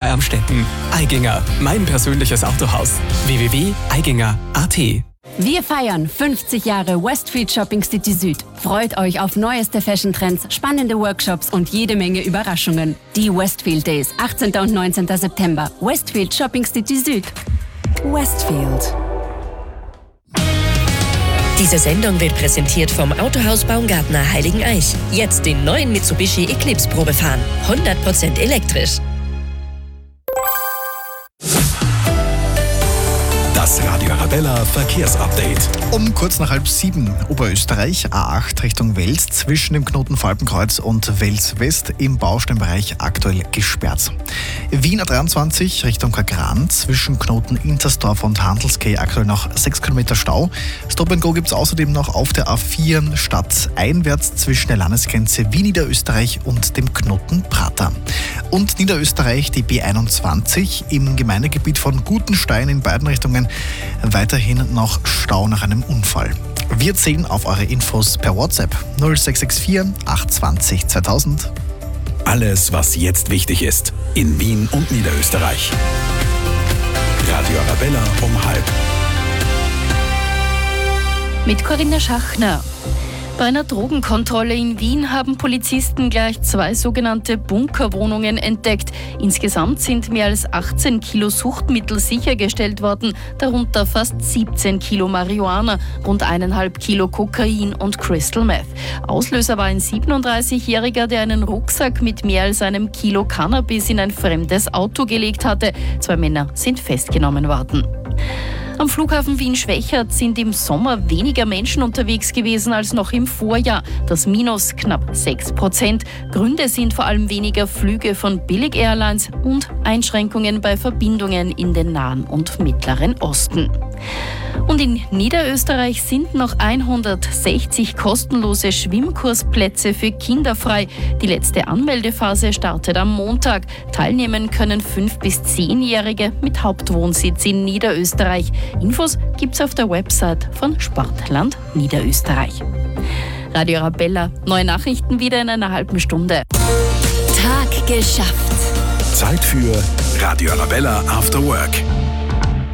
Amstetten. Eiginger, mein persönliches Autohaus. www.eiginger.at. Wir feiern 50 Jahre Westfield Shopping City Süd. Freut euch auf neueste Fashion-Trends, spannende Workshops und jede Menge Überraschungen. Die Westfield Days, 18. und 19. September. Westfield Shopping City Süd. Westfield. Diese Sendung wird präsentiert vom Autohaus Baumgartner Heiligeneich. Jetzt den neuen Mitsubishi Eclipse Probe fahren. 100% elektrisch. Das Radio Arabella Verkehrsupdate. Um kurz nach 6:30 Oberösterreich, A8 Richtung Wels, zwischen dem Knoten Falpenkreuz und Wels West im Baustellenbereich aktuell gesperrt. Wien A23 Richtung Kagran, zwischen Knoten Intersdorf und Handelskay aktuell noch 6 Kilometer Stau. Stop and Go gibt es außerdem noch auf der A4 stadteinwärts zwischen der Landesgrenze Wien Niederösterreich und dem Knoten Prater. Und Niederösterreich die B21 im Gemeindegebiet von Gutenstein in beiden Richtungen weiterhin noch Stau nach einem Unfall. Wir zählen auf eure Infos per WhatsApp 0664 820 2000. Alles, was jetzt wichtig ist, in Wien und Niederösterreich. Radio Arabella um 12:30. Mit Corinna Schachner. Bei einer Drogenkontrolle in Wien haben Polizisten gleich 2 sogenannte Bunkerwohnungen entdeckt. Insgesamt sind mehr als 18 Kilo Suchtmittel sichergestellt worden, darunter fast 17 Kilo Marihuana, rund 1,5 Kilo Kokain und Crystal Meth. Auslöser war ein 37-Jähriger, der einen Rucksack mit mehr als einem Kilo Cannabis in ein fremdes Auto gelegt hatte. 2 Männer sind festgenommen worden. Am Flughafen Wien-Schwechat sind im Sommer weniger Menschen unterwegs gewesen als noch im Vorjahr. Das Minus knapp 6%. Gründe sind vor allem weniger Flüge von Billig-Airlines und Einschränkungen bei Verbindungen in den Nahen und Mittleren Osten. Und in Niederösterreich sind noch 160 kostenlose Schwimmkursplätze für Kinder frei. Die letzte Anmeldephase startet am Montag. Teilnehmen können 5- bis 10-Jährige mit Hauptwohnsitz in Niederösterreich. Infos gibt's auf der Website von Sportland Niederösterreich. Radio Arabella, neue Nachrichten wieder in einer halben Stunde. Tag geschafft. Zeit für Radio Arabella After Work.